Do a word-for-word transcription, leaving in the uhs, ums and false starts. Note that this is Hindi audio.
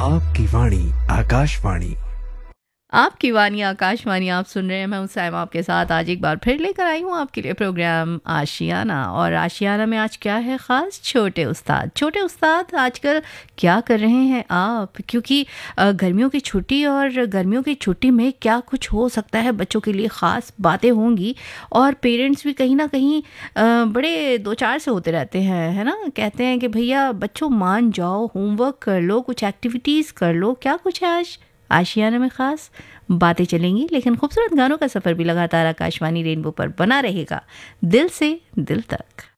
आपकी वाणी आकाशवाणी। आपकी वाणी आकाशवाणी आप सुन रहे हैं। मैं हूं साइमा आपके साथ आज एक बार फिर लेकर आई हूं आपके लिए प्रोग्राम आशियाना। और आशियाना में आज क्या है ख़ास? छोटे उस्ताद। छोटे उस्ताद आजकल क्या कर रहे हैं आप? क्योंकि गर्मियों की छुट्टी और गर्मियों की छुट्टी में क्या कुछ हो सकता है, बच्चों के लिए ख़ास बातें होंगी। और पेरेंट्स भी कहीं ना कहीं बड़े दो चार से होते रहते हैं, है ना। कहते हैं कि भैया बच्चों मान जाओ, होमवर्क कर लो, कुछ एक्टिविटीज़ कर लो। क्या कुछ है आज आशियाना में ख़ास? बातें चलेंगी, लेकिन खूबसूरत गानों का सफ़र भी लगातार आकाशवाणी रेनबो पर बना रहेगा, दिल से दिल तक।